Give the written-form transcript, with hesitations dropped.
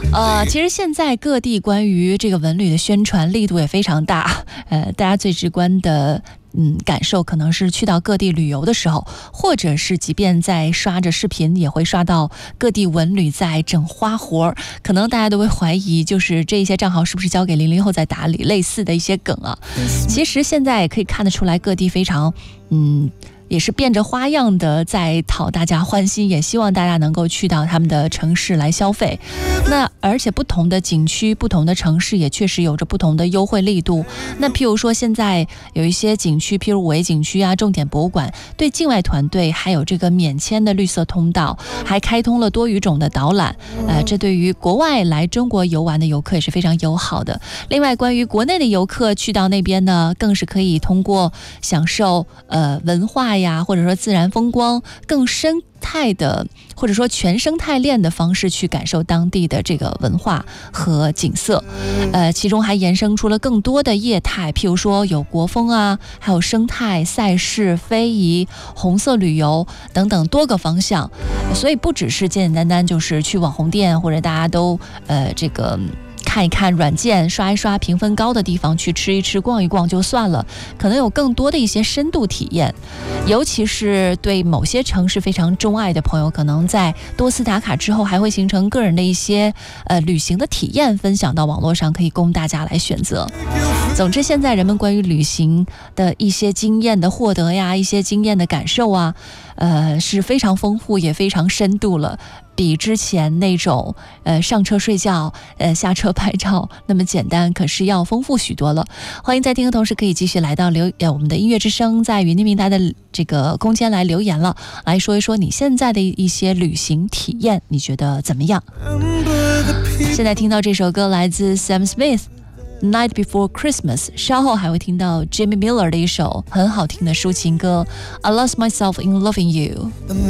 其实现在各地关于这个文旅的宣传力度也非常大，大家最直观的感受可能是去到各地旅游的时候，或者是即便在刷着视频也会刷到各地文旅在整花活，可能大家都会怀疑就是这些账号是不是交给00后在打理，类似的一些梗啊。其实现在也可以看得出来各地非常也是变着花样的在讨大家欢心，也希望大家能够去到他们的城市来消费。那而且不同的景区、不同的城市也确实有着不同的优惠力度。那譬如说现在有一些景区，譬如5A景区啊、重点博物馆，对境外团队还有这个免签的绿色通道，还开通了多语种的导览。这对于国外来中国游玩的游客也是非常友好的。另外，关于国内的游客去到那边呢，更是可以通过享受文化呀，或者说自然风光，更生态的或者说全生态链的方式去感受当地的这个文化和景色。其中还延伸出了更多的业态，譬如说有国风啊，还有生态、赛事、非遗、红色旅游等等多个方向。所以不只是简简单单就是去网红店，或者大家都这个看一看软件，刷一刷评分高的地方，去吃一吃逛一逛就算了，可能有更多的一些深度体验。尤其是对某些城市非常钟爱的朋友，可能在多次打卡之后还会形成个人的一些旅行的体验，分享到网络上，可以供大家来选择。总之，现在人们关于旅行的一些经验的获得呀，一些经验的感受啊，是非常丰富也非常深度了，比之前那种上车睡觉下车拍照那么简单，可是要丰富许多了。欢迎在听的同时可以继续来到我们的音乐之声在云听平台的这个空间来留言了，来说一说你现在的一些旅行体验，你觉得怎么样？现在听到这首歌来自 Sam Smith，Night Before Christmas， 稍后还会听到 Jimmy Miller 的一首很好听的抒情歌 I Lost Myself in Loving You。